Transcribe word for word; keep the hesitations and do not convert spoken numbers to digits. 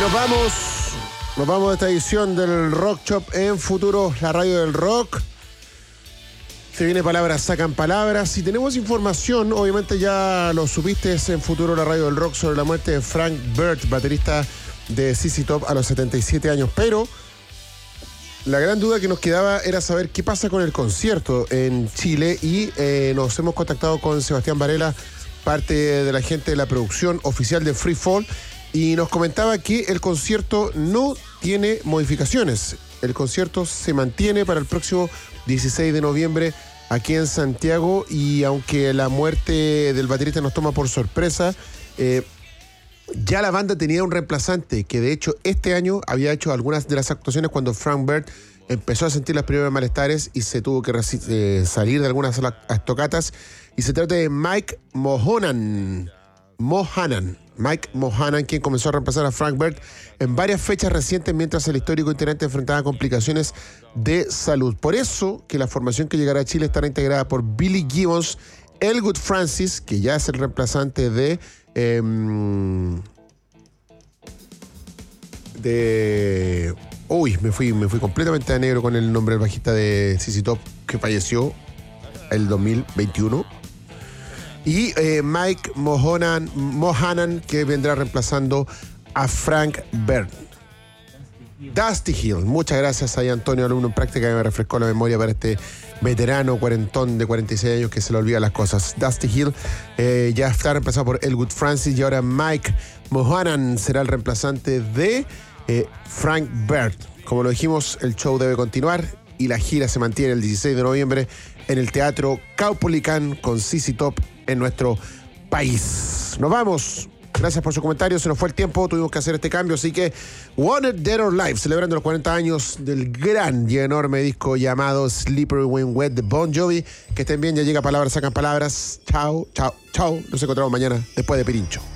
nos vamos, nos vamos de esta edición del Rock Shop en Futuro, la radio del rock. Se viene Palabras Sacan Palabras y tenemos información, obviamente ya lo supiste en Futuro, la radio del rock, sobre la muerte de Frank Burt, baterista de Z Z Top a los setenta y siete años, pero la gran duda que nos quedaba era saber qué pasa con el concierto en Chile y eh, nos hemos contactado con Sebastián Varela, parte de la gente de la producción oficial de Free Fall, y nos comentaba que el concierto no tiene modificaciones. El concierto se mantiene para el próximo dieciséis de noviembre aquí en Santiago, y aunque la muerte del baterista nos toma por sorpresa, eh, ya la banda tenía un reemplazante que de hecho este año había hecho algunas de las actuaciones cuando Frank Burt empezó a sentir los primeros malestares y se tuvo que eh, salir de algunas tocatas, y se trata de Mike Mohanan. Mohanan. Mike Mohanan, quien comenzó a reemplazar a Frank Burt en varias fechas recientes mientras el histórico integrante enfrentaba complicaciones de salud. Por eso que la formación que llegará a Chile estará integrada por Billy Gibbons, Elwood Francis, que ya es el reemplazante de eh, de uy, me fui, me fui completamente a negro con el nombre del bajista de Z Z Top, que falleció el dos mil veintiuno. Y eh, Mike Mohanan, Mohanan, que vendrá reemplazando a Frank Burt. Dusty Hill, muchas gracias a Antonio, alumno en práctica, que me refrescó la memoria para este veterano cuarentón de cuarenta y seis años que se le olvidan las cosas. Dusty Hill eh, ya está reemplazado por Elwood Francis, y ahora Mike Mohanan será el reemplazante de eh, Frank Burt. Como lo dijimos, el show debe continuar y la gira se mantiene el dieciséis de noviembre en el Teatro Caupolicán con Z Z Top en nuestro país. Nos vamos. Gracias por su comentario. Se nos fue el tiempo, tuvimos que hacer este cambio, así que Wanted Dead or Alive, celebrando los cuarenta años del gran y enorme disco llamado Slippery When Wet de Bon Jovi. Que estén bien, ya llega Palabras Sacan Palabras. Chao, chao, chao. Nos encontramos mañana después de Pirincho.